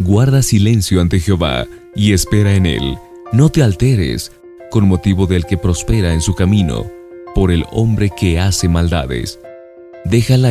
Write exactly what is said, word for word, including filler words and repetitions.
Guarda silencio ante Jehová y espera en él. No te alteres con motivo del que prospera en su camino, por el hombre que hace maldades. Deja la